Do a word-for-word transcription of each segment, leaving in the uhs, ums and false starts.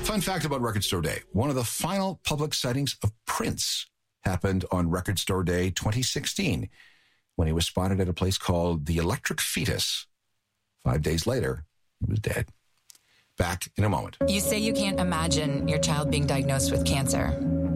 Fun fact about Record Store Day. One of the final public sightings of Prince happened on Record Store Day twenty sixteen when he was spotted at a place called the Electric Fetus. Five days later, he was dead. Back in a moment. You say you can't imagine your child being diagnosed with cancer,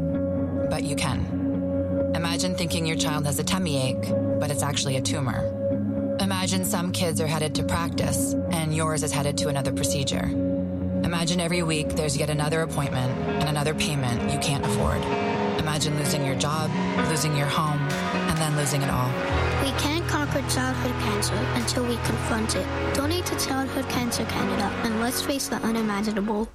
but you can. Imagine thinking your child has a tummy ache, but it's actually a tumor. Imagine some kids are headed to practice, and yours is headed to another procedure. Imagine every week there's yet another appointment and another payment you can't afford. Imagine losing your job, losing your home, and then losing it all. We can't conquer childhood cancer until we confront it. Donate to Childhood Cancer Canada, and let's face the unimaginable.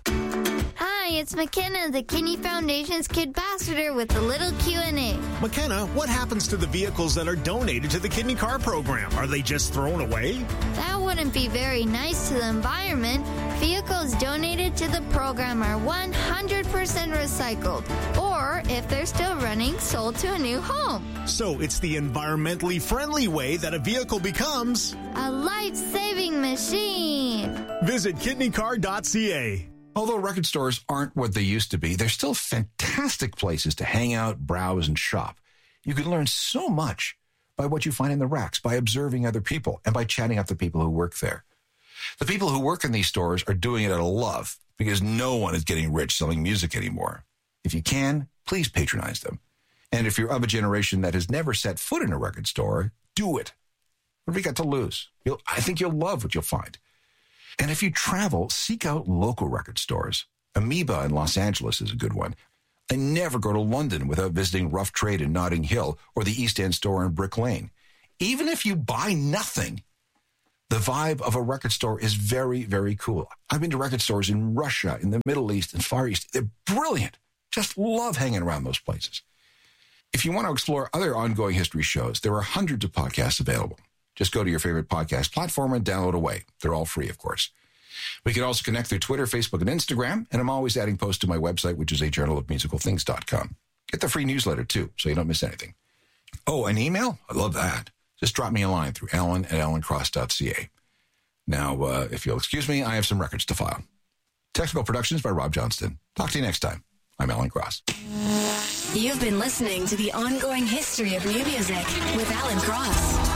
Hi, it's McKenna, the Kidney Foundation's Kid Ambassador with a little Q and A. McKenna, what happens to the vehicles that are donated to the Kidney Car Program? Are they just thrown away? That wouldn't be very nice to the environment. Vehicles donated to the program are one hundred percent recycled, or if they're still running, sold to a new home. So it's the environmentally friendly way that a vehicle becomes a life-saving machine. Visit kidney car dot c a. Although record stores aren't what they used to be, they're still fantastic places to hang out, browse, and shop. You can learn so much by what you find in the racks, by observing other people, and by chatting up the people who work there. The people who work in these stores are doing it out of love because no one is getting rich selling music anymore. If you can, please patronize them. And if you're of a generation that has never set foot in a record store, do it. What have you got to lose? You'll, I think you'll love what you'll find. And if you travel, seek out local record stores. Amoeba in Los Angeles is a good one. I never go to London without visiting Rough Trade in Notting Hill or the East End store in Brick Lane. Even if you buy nothing, the vibe of a record store is very, very cool. I've been to record stores in Russia, in the Middle East, and Far East. They're brilliant. Just love hanging around those places. If you want to explore other ongoing history shows, there are hundreds of podcasts available. Just go to your favorite podcast platform and download away. They're all free, of course. We can also connect through Twitter, Facebook, and Instagram, and I'm always adding posts to my website, which is a journal of musical things dot com. Get the free newsletter, too, so you don't miss anything. Oh, an email? I love that. Just drop me a line through alan at alan cross dot c a. Now, uh, if you'll excuse me, I have some records to file. Technical Productions by Rob Johnston. Talk to you next time. I'm Alan Cross. You've been listening to The Ongoing History of New Music with Alan Cross.